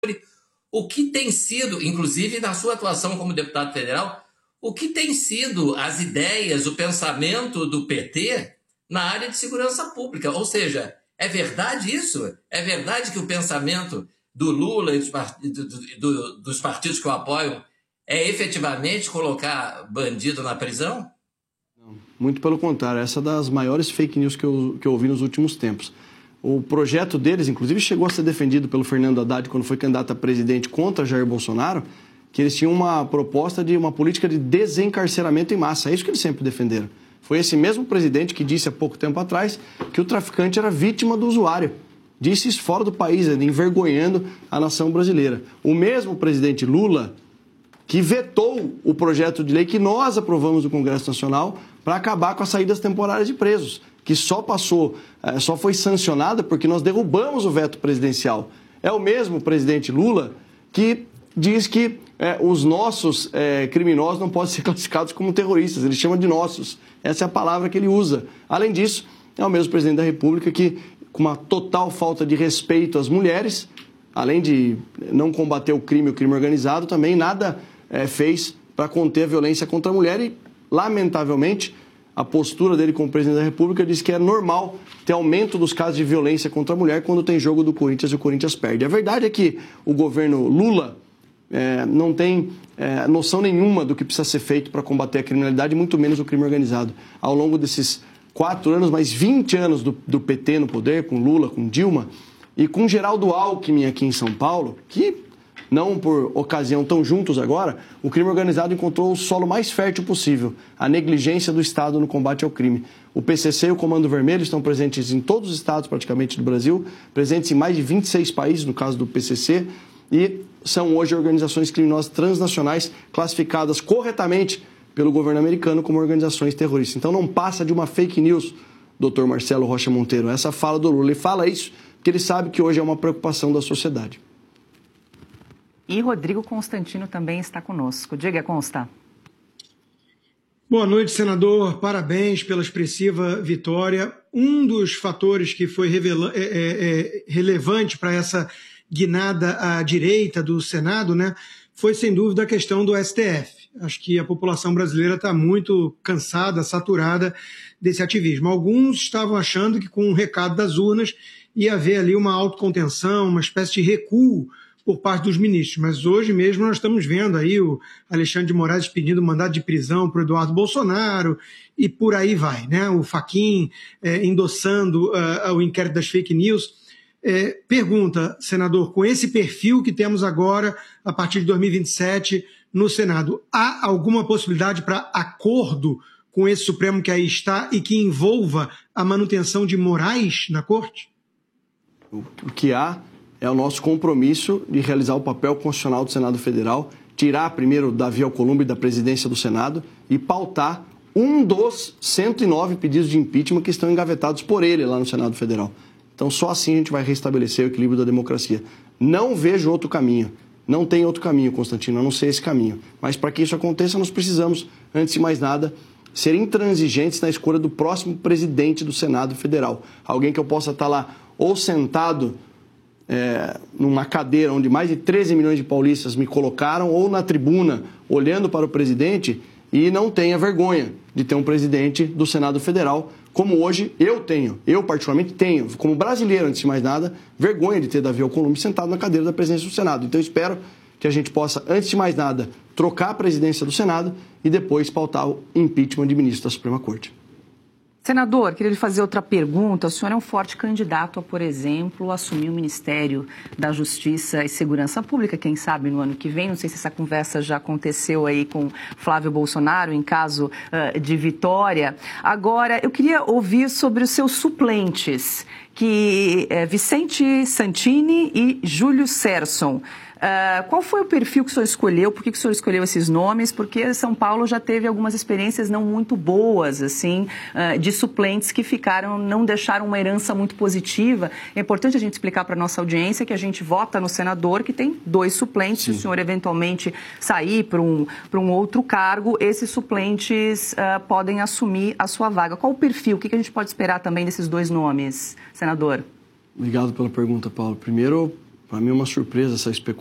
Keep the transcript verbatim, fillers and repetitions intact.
o que tem sido, inclusive na sua atuação como deputado federal, o que tem sido as ideias, o pensamento do P T na área de segurança pública. Ou seja, é verdade isso? É verdade que o pensamento do Lula e dos partidos, do, dos partidos que o apoiam é efetivamente colocar bandido na prisão? Muito pelo contrário, essa é das maiores fake news que eu, que eu ouvi nos últimos tempos. O projeto deles, inclusive, chegou a ser defendido pelo Fernando Haddad quando foi candidato a presidente contra Jair Bolsonaro, que eles tinham uma proposta de uma política de desencarceramento em massa. É isso que eles sempre defenderam. Foi esse mesmo presidente que disse há pouco tempo atrás que o traficante era vítima do usuário. Disse isso fora do país, envergonhando a nação brasileira. O mesmo presidente Lula que vetou o projeto de lei que nós aprovamos no Congresso Nacional para acabar com as saídas temporárias de presos, que só passou, só foi sancionada porque nós derrubamos o veto presidencial. É o mesmo presidente Lula que diz que é, os nossos é, criminosos não podem ser classificados como terroristas, ele chama de nossos. Essa é a palavra que ele usa. Além disso, é o mesmo presidente da República que, com uma total falta de respeito às mulheres, além de não combater o crime, o crime organizado, também nada é, fez para conter a violência contra a mulher e, lamentavelmente, a postura dele como presidente da República diz que é normal ter aumento dos casos de violência contra a mulher quando tem jogo do Corinthians e o Corinthians perde. A verdade é que o governo Lula é, não tem é, noção nenhuma do que precisa ser feito para combater a criminalidade, muito menos o crime organizado. Ao longo desses quatro anos, mais vinte anos do, do P T no poder, com Lula, com Dilma, e com Geraldo Alckmin aqui em São Paulo, que, não por ocasião tão juntos agora, o crime organizado encontrou o solo mais fértil possível, a negligência do Estado no combate ao crime. O P C C e o Comando Vermelho estão presentes em todos os estados praticamente do Brasil, presentes em mais de vinte e seis países, no caso do P C C, e são hoje organizações criminosas transnacionais classificadas corretamente pelo governo americano como organizações terroristas. Então não passa de uma fake news, doutor Marcelo Rocha Monteiro, essa fala do Lula. Ele fala isso porque ele sabe que hoje é uma preocupação da sociedade. E Rodrigo Constantino também está conosco. Diga, Consta. Boa noite, senador. Parabéns pela expressiva vitória. Um dos fatores que foi revela- é, é, é, relevante para essa guinada à direita do Senado, né, foi, sem dúvida, a questão do S T F. Acho que a população brasileira está muito cansada, saturada desse ativismo. Alguns estavam achando que, com o recado das urnas, ia haver ali uma autocontenção, uma espécie de recuo por parte dos ministros. Mas hoje mesmo nós estamos vendo aí o Alexandre de Moraes pedindo mandado de prisão para o Eduardo Bolsonaro e por aí vai, né? O Fachin é, endossando uh, o inquérito das fake news. É, pergunta, senador, com esse perfil que temos agora, a partir de dois mil e vinte e sete, no Senado, há alguma possibilidade para acordo com esse Supremo que aí está e que envolva a manutenção de Moraes na Corte? O que há é o nosso compromisso de realizar o papel constitucional do Senado Federal, tirar primeiro Davi Alcolumbre da presidência do Senado e pautar um dos cento e nove pedidos de impeachment que estão engavetados por ele lá no Senado Federal. Então só assim a gente vai restabelecer o equilíbrio da democracia. Não vejo outro caminho. Não tem outro caminho, Constantino, a não ser esse caminho. Mas para que isso aconteça, nós precisamos, antes de mais nada, ser intransigentes na escolha do próximo presidente do Senado Federal. Alguém que eu possa estar lá ou sentado é, numa cadeira onde mais de treze milhões de paulistas me colocaram, ou na tribuna, olhando para o presidente e não tenha vergonha de ter um presidente do Senado Federal, como hoje eu tenho, eu particularmente tenho, como brasileiro, antes de mais nada, vergonha de ter Davi Alcolumbre sentado na cadeira da presidência do Senado. Então eu espero que a gente possa, antes de mais nada, trocar a presidência do Senado e depois pautar o impeachment de ministro da Suprema Corte. Senador, queria lhe fazer outra pergunta. O senhor é um forte candidato a, por exemplo, assumir o Ministério da Justiça e Segurança Pública, quem sabe no ano que vem. Não sei se essa conversa já aconteceu aí com Flávio Bolsonaro, em caso uh, de vitória. Agora, eu queria ouvir sobre os seus suplentes, que é Vicente Santini e Júlio Serson. Uh, qual foi o perfil que o senhor escolheu? Por que, que o senhor escolheu esses nomes? Porque São Paulo já teve algumas experiências não muito boas, assim, uh, de suplentes que ficaram, não deixaram uma herança muito positiva. É importante a gente explicar para a nossa audiência que a gente vota no senador que tem dois suplentes. Sim. Se o senhor eventualmente sair para um, para um outro cargo, esses suplentes uh, podem assumir a sua vaga. Qual o perfil? O que, que a gente pode esperar também desses dois nomes, senador? Obrigado pela pergunta, Paulo. Primeiro, Para mim é uma surpresa essa especulação.